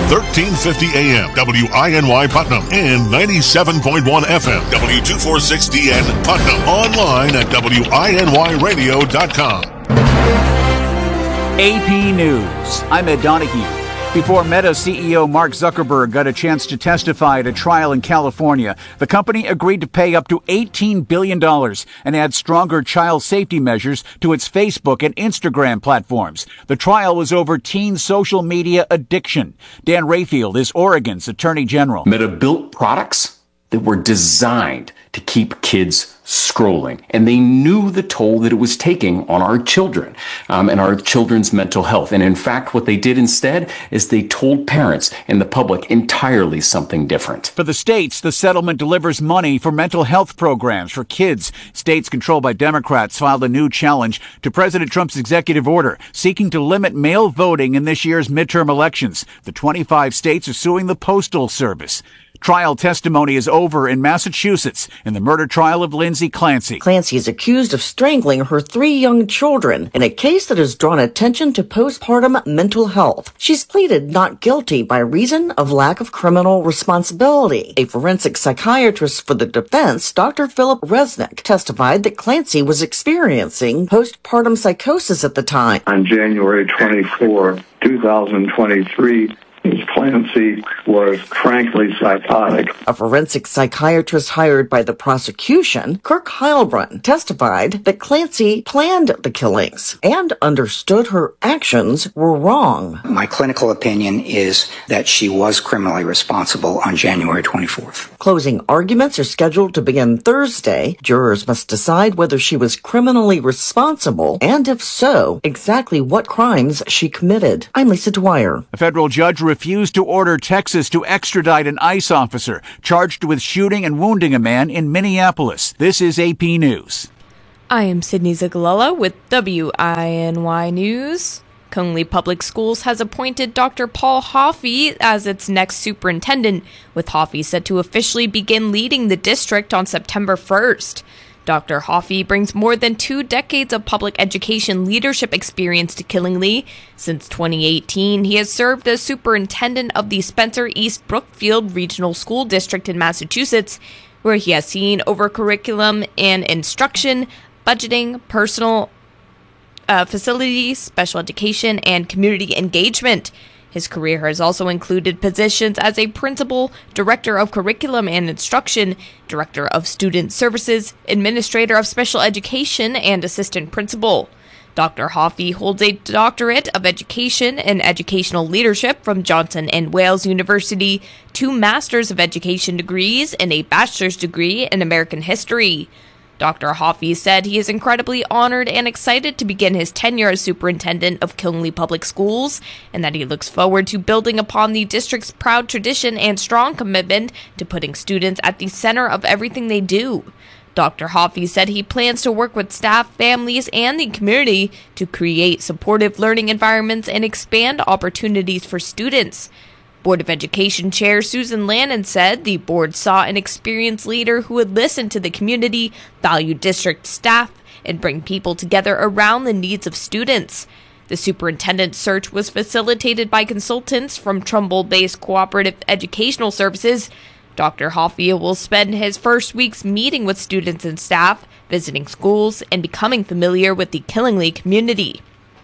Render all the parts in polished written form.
1350 AM, WINY Putnam, and 97.1 FM, W246DN Putnam. Online at WINYradio.com. AP News. I'm Ed Donahue. Before Meta CEO Mark Zuckerberg got a chance to testify at a trial in California, the company agreed to pay up to $18 billion and add stronger child safety measures to its Facebook and Instagram platforms. The trial was over teen social media addiction. Dan Rayfield is Oregon's Attorney General. Meta built products that were designed to keep kids scrolling, and they knew the toll that it was taking on our children and our children's mental health. And in fact, what they did instead is they told parents and the public entirely something different. For the states, the settlement delivers money for mental health programs for kids. States controlled by Democrats filed a new challenge to President Trump's executive order seeking to limit mail voting in this year's midterm elections. The 25 states are suing the Postal Service. Trial testimony is over in Massachusetts in the murder trial of Lindsay Clancy. Clancy is accused of strangling her 3 young children in a case that has drawn attention to postpartum mental health. She's pleaded not guilty by reason of lack of criminal responsibility. A forensic psychiatrist for the defense, Dr. Philip Resnick, testified that Clancy was experiencing postpartum psychosis at the time. On January 24, 2023, Ms. Clancy was frankly psychotic. A forensic psychiatrist hired by the prosecution, Kirk Heilbrunn, testified that Clancy planned the killings and understood her actions were wrong. My clinical opinion is that she was criminally responsible on January 24th. Closing arguments are scheduled to begin Thursday. Jurors must decide whether she was criminally responsible and, if so, exactly what crimes she committed. I'm Lisa Dwyer. A federal judge refused to order Texas to extradite an ICE officer charged with shooting and wounding a man in Minneapolis. This is AP News. I am Sydney Zagalella with WINY News. Conley Public Schools has appointed Dr. Paul Hoffey as its next superintendent, with Hoffey set to officially begin leading the district on September 1st. Dr. Hoffey brings more than 2 decades of public education leadership experience to Killingly. Since 2018, he has served as superintendent of the Spencer East Brookfield Regional School District in Massachusetts, where he has seen over curriculum and instruction, budgeting, personal facilities, special education, and community engagement. His career has also included positions as a principal, director of curriculum and instruction, director of student services, administrator of special education, and assistant principal. Dr. Hoffey holds a doctorate of education and educational leadership from Johnson & Wales University, 2 Masters of Education degrees, and a bachelor's degree in American history. Dr. Hoffey said he is incredibly honored and excited to begin his tenure as superintendent of Conley Public Schools, and that he looks forward to building upon the district's proud tradition and strong commitment to putting students at the center of everything they do. Dr. Hoffey said he plans to work with staff, families, and the community to create supportive learning environments and expand opportunities for students. Board of Education Chair Susan Lannon said the board saw an experienced leader who would listen to the community, value district staff, and bring people together around the needs of students. The superintendent search was facilitated by consultants from Trumbull-based Cooperative Educational Services. Dr. Hoffey will spend his first weeks meeting with students and staff, visiting schools, and becoming familiar with the Killingly community.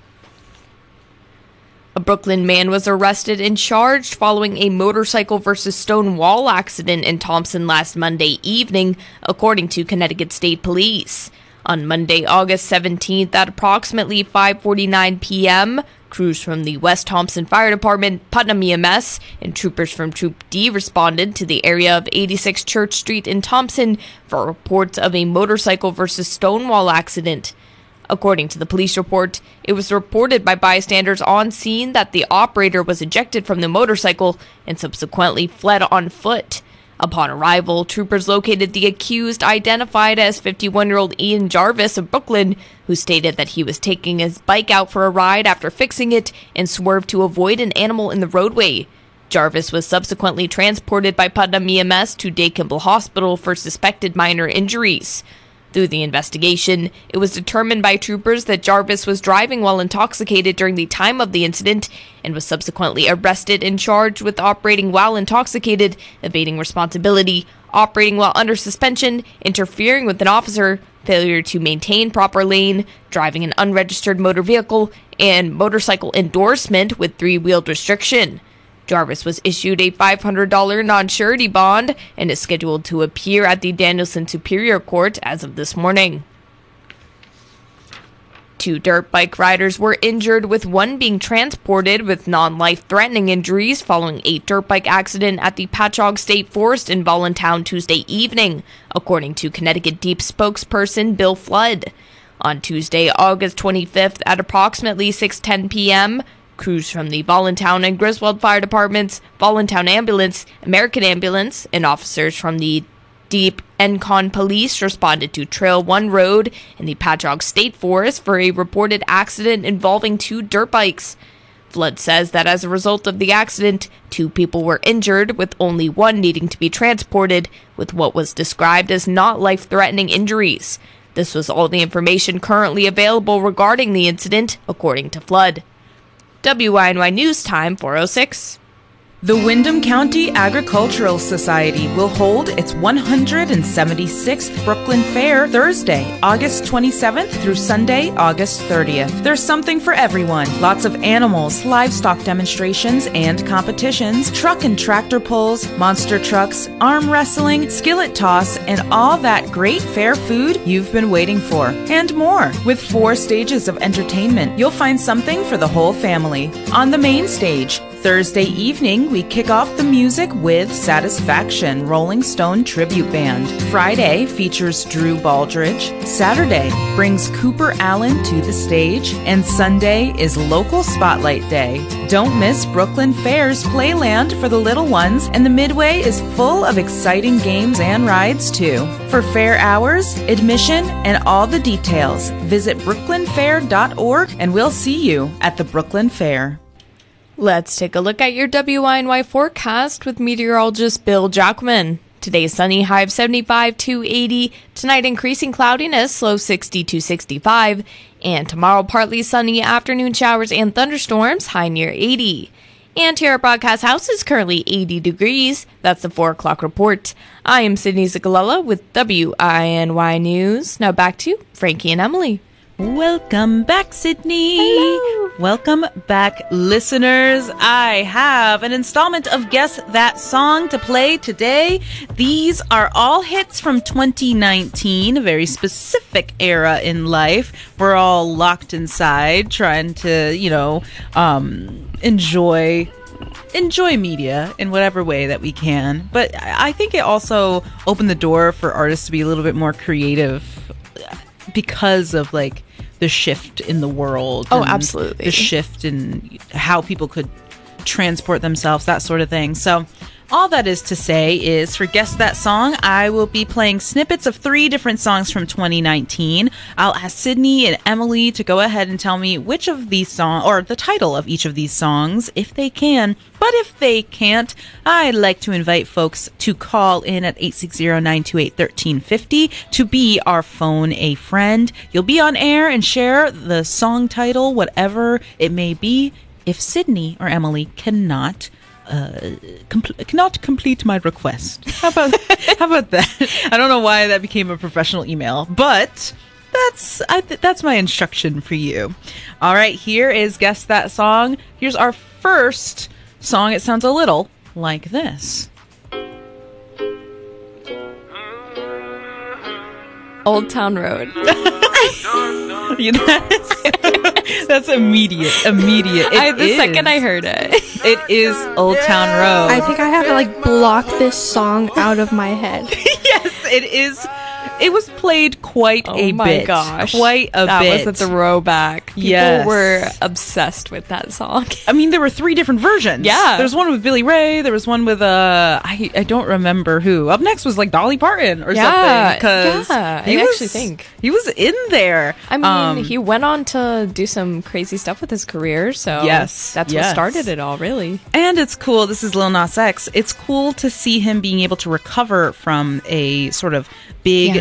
A Brooklyn man was arrested and charged following a motorcycle versus stone wall accident in Thompson last Monday evening, according to Connecticut State Police. On Monday, August 17th at approximately 5:49 p.m., crews from the West Thompson Fire Department, Putnam EMS, and troopers from Troop D responded to the area of 86 Church Street in Thompson for reports of a motorcycle versus stone wall accident. According to the police report, it was reported by bystanders on scene that the operator was ejected from the motorcycle and subsequently fled on foot. Upon arrival, troopers located the accused, identified as 51-year-old Ian Jarvis of Brooklyn, who stated that he was taking his bike out for a ride after fixing it and swerved to avoid an animal in the roadway. Jarvis was subsequently transported by Putnam EMS to Day Kimball Hospital for suspected minor injuries. Through the investigation, it was determined by troopers that Jarvis was driving while intoxicated during the time of the incident and was subsequently arrested and charged with operating while intoxicated, evading responsibility, operating while under suspension, interfering with an officer, failure to maintain proper lane, driving an unregistered motor vehicle, and motorcycle endorsement with three-wheeled restriction. Jarvis was issued a $500 non-surety bond and is scheduled to appear at the Danielson Superior Court as of this morning. 2 dirt bike riders were injured, with one being transported with non-life-threatening injuries following a dirt bike accident at the Patchogue State Forest in Voluntown Tuesday evening, according to Connecticut Deep spokesperson Bill Flood. On Tuesday, August 25th at approximately 6:10 p.m., crews from the Voluntown and Griswold Fire Departments, Voluntown Ambulance, American Ambulance, and officers from the Deep Encon Police responded to Trail 1 Road in the Patchogue State Forest for a reported accident involving 2 dirt bikes. Flood says that as a result of the accident, 2 people were injured, with only one needing to be transported with what was described as not life-threatening injuries. This was all the information currently available regarding the incident, according to Flood. WINY News Time 4:06. The Windham County Agricultural Society will hold its 176th Brooklyn Fair Thursday, August 27th through Sunday, August 30th. There's something for everyone. Lots of animals, livestock demonstrations and competitions, truck and tractor pulls, monster trucks, arm wrestling, skillet toss, and all that great fair food you've been waiting for. And more. With 4 stages of entertainment, you'll find something for the whole family. On the main stage, Thursday evening, we kick off the music with Satisfaction Rolling Stone Tribute Band. Friday features Drew Baldridge. Saturday brings Cooper Allen to the stage. And Sunday is Local Spotlight Day. Don't miss Brooklyn Fair's Playland for the little ones, and the Midway is full of exciting games and rides too. For fair hours, admission, and all the details, visit brooklynfair.org, and we'll see you at the Brooklyn Fair. Let's take a look at your WINY forecast with meteorologist Bill Jackman. Today's sunny, high of 75 to 80. Tonight, increasing cloudiness, low 60 to 65. And tomorrow, partly sunny, afternoon showers and thunderstorms, high near 80. And here at Broadcast House is currently 80 degrees. That's the 4 o'clock report. I am Sydney Zigalella with WINY News. Now back to Frankie and Emily. Welcome back, Sydney. Hello. Welcome back, listeners. I have an installment of Guess That Song to play today. These are all hits from 2019, a very specific era in life. We're all locked inside trying to, enjoy media in whatever way that we can. But I think it also opened the door for artists to be a little bit more creative because of the shift in the world. Oh, absolutely. The shift in how people could transport themselves, that sort of thing. So all that is to say is, for Guess That Song, I will be playing snippets of 3 different songs from 2019. I'll ask Sydney and Emily to go ahead and tell me which of these songs, or the title of each of these songs, if they can. But if they can't, I'd like to invite folks to call in at 860-928-1350 to be our phone a friend. You'll be on air and share the song title, whatever it may be, if Sydney or Emily cannot complete my request. How about that? I don't know why that became a professional email, but that's my instruction for you. All right, here is Guess That Song. Here's our first song. It sounds a little like this. Old Town Road. That's immediate. The second I heard it. It is Old Town Road. I think I have to block this song out of my head. Yes, it is. It was played quite a bit. Oh my gosh. Quite a bit. That was a throwback. People were obsessed with that song. I mean, there were 3 different versions. Yeah. There was one with Billy Ray. There was one with, I don't remember who. Up next was Dolly Parton or something. I actually think. He was in there. I mean, he went on to do some crazy stuff with his career. So that's what started it all, really. And it's cool. This is Lil Nas X. It's cool to see him being able to recover from a sort of big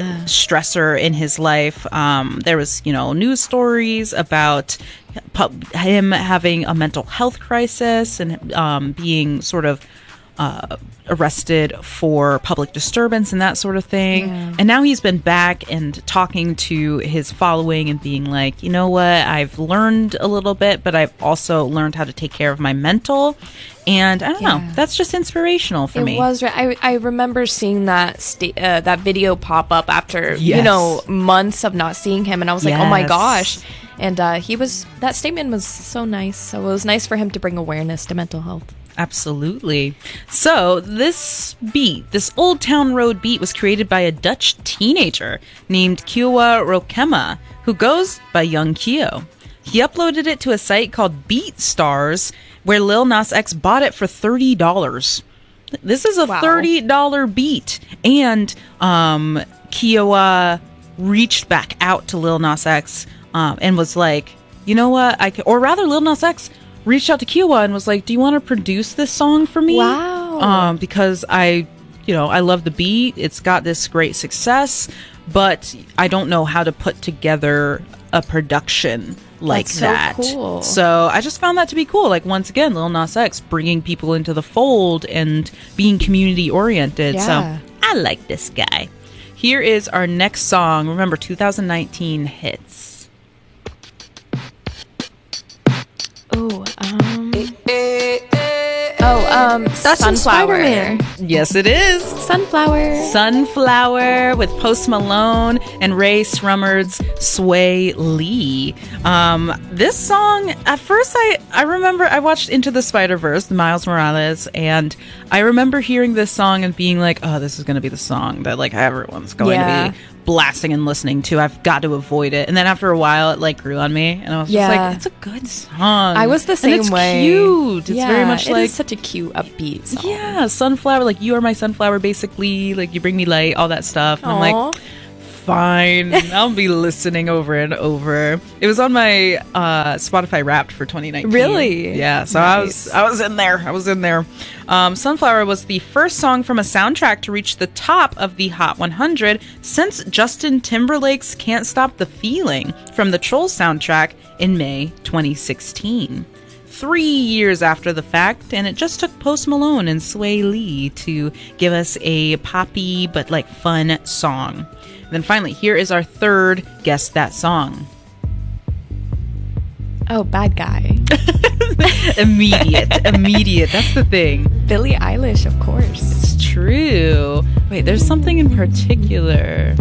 stressor in his life. There was, news stories about him having a mental health crisis and being sort of arrested for public disturbance and that sort of thing. Yeah. And now he's been back and talking to his following and being like, you know what, I've learned a little bit, but I've also learned how to take care of my mental. And I don't know, that's just inspirational for me. It was right. I remember seeing that that video pop up after months of not seeing him, and I was like, oh my gosh. And that statement was so nice. So it was nice for him to bring awareness to mental health. Absolutely. So this Old Town Road beat was created by a Dutch teenager named Kiowa Rokema, who goes by Young Kio. He uploaded it to a site called BeatStars, where Lil Nas X bought it for $30. This is a $30 beat. And Kiowa reached back out to Lil Nas X and was like, you know what? Lil Nas X reached out to Kiowa and was like, do you want to produce this song for me? Wow. Because I love the beat. It's got this great success, but I don't know how to put together a production like that. So cool. So I just found that to be cool. Like, once again, Lil Nas X bringing people into the fold and being community oriented. Yeah. So I like this guy. Here is our next song. Remember, 2019 hits. That's Sunflower. Spider-Man. Yes, it is. Sunflower with Post Malone and Ray Sremmurd's Sway Lee. This song, at first I remember I watched Into the Spider-Verse, the Miles Morales, and I remember hearing this song and being like, oh, this is going to be the song that like everyone's going to be blasting and listening to. I've got to avoid it. And then after a while it like grew on me and I was just like, it's a good song. I was the same way. Cute. It's very much like, it is such a cute upbeat song. Yeah, Sunflower, like you are my sunflower basically, like you bring me light, all that stuff. And I'm like, fine, I'll be listening over and over. It was on my Spotify Wrapped for 2019. Really? Yeah, so nice. I was in there. Sunflower was the first song from a soundtrack to reach the top of the Hot 100 since Justin Timberlake's Can't Stop the Feeling from the Trolls soundtrack in May 2016. 3 years after the fact, and it just took Post Malone and Sway Lee to give us a poppy but like fun song. And then finally, here is our third Guess That Song. Oh, Bad Guy. Immediate. That's the thing. Billie Eilish, of course. It's true. Wait, there's something in particular.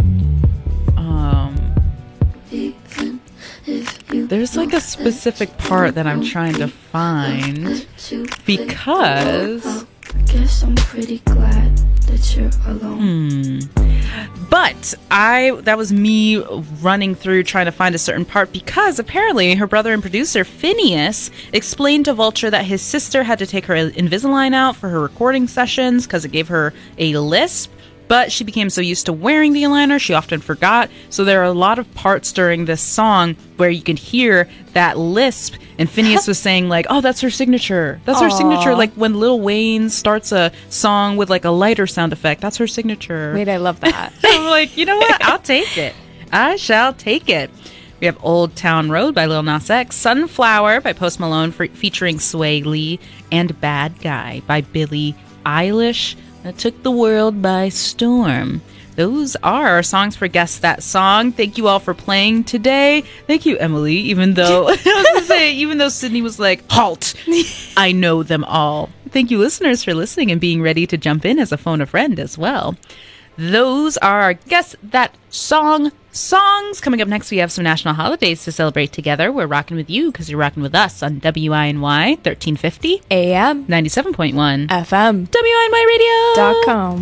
There's like a specific part that I'm trying to find because I guess I'm pretty glad that you're alone. But that was me running through trying to find a certain part because apparently her brother and producer Phineas explained to Vulture that his sister had to take her Invisalign out for her recording sessions because it gave her a lisp. But she became so used to wearing the aligner, she often forgot. So there are a lot of parts during this song where you can hear that lisp. And Phineas was saying like, oh, that's her signature. That's her signature. Like when Lil Wayne starts a song with like a lighter sound effect, that's her signature. Wait, I love that. I'm like, you know what? I'll take it. I shall take it. We have Old Town Road by Lil Nas X, Sunflower by Post Malone featuring Sway Lee, and Bad Guy by Billie Eilish. That took the world by storm. Those are our songs for Guess That Song. Thank you all for playing today. Thank you, Emily, even though even though Sydney was like, halt, I know them all. Thank you, listeners, for listening and being ready to jump in as a phone a friend as well. Those are our Guess That Song songs. Coming up next, we have some national holidays to celebrate together. We're rocking with you because you're rocking with us on WINY 1350 AM 97.1 FM WINYradio.com.